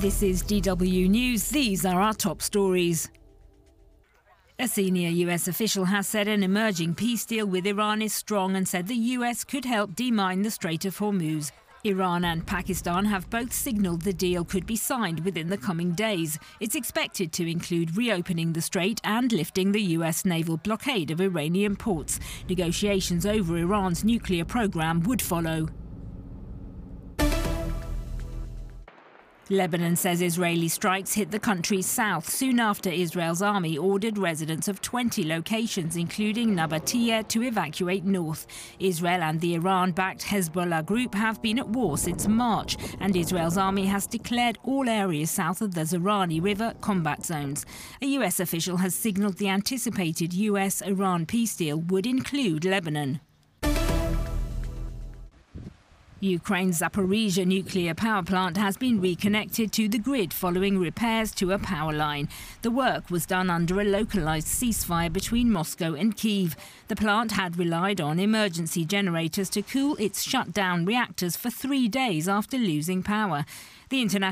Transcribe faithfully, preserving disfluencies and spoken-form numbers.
This is D W News. These are our top stories. A senior U S official has said an emerging peace deal with Iran is strong and said the U S could help demine the Strait of Hormuz. Iran and Pakistan have both signalled the deal could be signed within the coming days. It's expected to include reopening the strait and lifting the U S naval blockade of Iranian ports. Negotiations over Iran's nuclear program would follow. Lebanon says Israeli strikes hit the country's south soon after Israel's army ordered residents of twenty locations, including Nabatiyah, to evacuate north. Israel and the Iran-backed Hezbollah group have been at war since March, and Israel's army has declared all areas south of the Zahrani River combat zones. A U S official has signalled the anticipated U S-Iran peace deal would include Lebanon. Ukraine's Zaporizhzhia nuclear power plant has been reconnected to the grid following repairs to a power line. The work was done under a localized ceasefire between Moscow and Kyiv. The plant had relied on emergency generators to cool its shut-down reactors for three days after losing power. The international